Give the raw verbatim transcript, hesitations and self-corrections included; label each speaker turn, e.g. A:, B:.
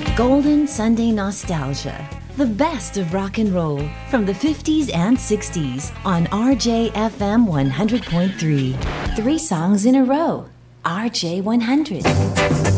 A: Golden Sunday Nostalgia. The best of rock and roll from the fifties and sixties on R J F M one hundred point three. Three songs in a row. R J one hundred.